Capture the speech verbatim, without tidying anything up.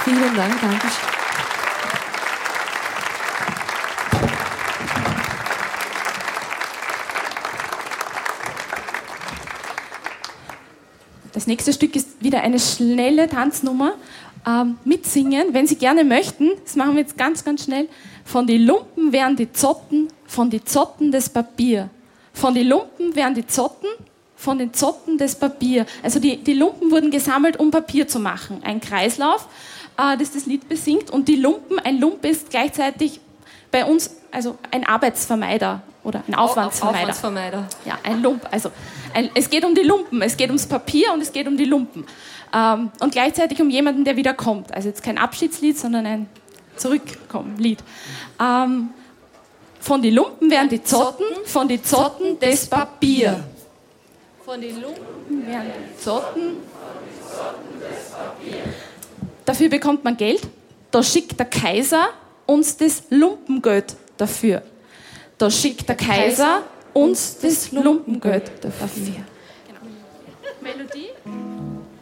Vielen Dank, danke. Das nächste Stück ist wieder eine schnelle Tanznummer. Ähm, mitsingen, wenn Sie gerne möchten. Das machen wir jetzt ganz, ganz schnell. Von die Lumpen werden die Zotten, von die Zotten das Papier. Von die Lumpen werden die Zotten, von den Zotten das Papier. Also die, die Lumpen wurden gesammelt, um Papier zu machen. Ein Kreislauf, äh, das das Lied besingt. Und die Lumpen, ein Lump ist gleichzeitig bei uns also ein Arbeitsvermeider oder ein Aufwandsvermeider. Aufwandsvermeider. Ja, ein Lump. Also ein, es geht um die Lumpen, es geht ums Papier und es geht um die Lumpen. Ähm, und gleichzeitig um jemanden, der wieder kommt. Also jetzt kein Abschiedslied, sondern ein Zurückkommen-Lied. Ähm, von die Lumpen werden die Zotten, von die Zotten das Papier. Von den Lumpen werden die Zotten. Dafür bekommt man Geld. Da schickt der Kaiser uns das Lumpengeld dafür. Da schickt der Kaiser uns das Lumpengeld dafür.